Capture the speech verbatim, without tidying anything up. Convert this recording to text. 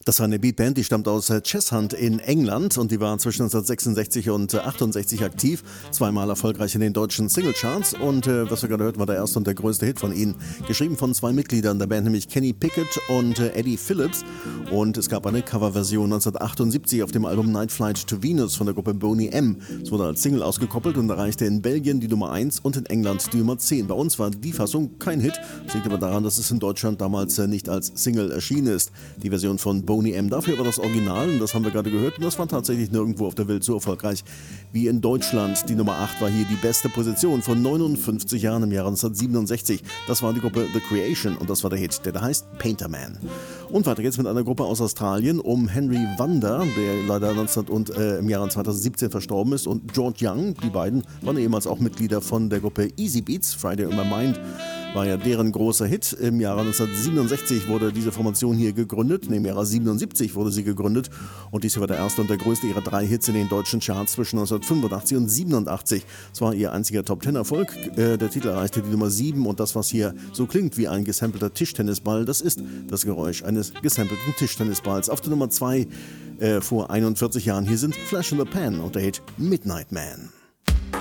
Das war eine Beatband, die stammt aus äh, Cheshunt in England und die war zwischen neunzehnhundertsechsundsechzig und äh, achtundsechzig aktiv, zweimal erfolgreich in den deutschen Singlecharts und äh, was wir gerade hörten, war der erste und der größte Hit von ihnen, geschrieben von zwei Mitgliedern der Band, nämlich Kenny Pickett und äh, Eddie Phillips, und es gab eine Coverversion neunzehnhundertachtundsiebzig auf dem Album Night Flight to Venus von der Gruppe Boney M. Es wurde als Single ausgekoppelt und erreichte in Belgien die Nummer eins und in England die Nummer zehn. Bei uns war die Fassung kein Hit, das liegt aber daran, dass es in Deutschland damals äh, nicht als Single erschienen ist. Die Version von Boney M. Dafür war das Original, und das haben wir gerade gehört, und das war tatsächlich nirgendwo auf der Welt so erfolgreich wie in Deutschland. Die Nummer acht war hier die beste Position von neunundfünfzig Jahren im Jahre neunzehnhundertsiebenundsechzig. Das war die Gruppe The Creation und das war der Hit, der da heißt Painterman. Und weiter geht's mit einer Gruppe aus Australien um Henry Vanda, der leider neunzehn und, äh, im Jahre zweitausendsiebzehn verstorben ist, und George Young. Die beiden waren ehemals auch Mitglieder von der Gruppe Easy Beats. Friday on My Mind war ja deren großer Hit. Im Jahre neunzehnhundertsiebenundsechzig wurde diese Formation hier gegründet. Im Jahre siebenundsiebzig wurde sie gegründet. Und dies hier war der erste und der größte ihrer drei Hits in den deutschen Charts zwischen neunzehnhundertfünfundachtzig und siebenundachtzig. Es war ihr einziger Top-Ten-Erfolg. Äh, der Titel erreichte die Nummer sieben. Und das, was hier so klingt wie ein gesampelter Tischtennisball, das ist das Geräusch eines gesampelten Tischtennisballs. Auf der Nummer zwei äh, vor einundvierzig Jahren. Hier sind Flash in the Pan und der Hit Midnight Man.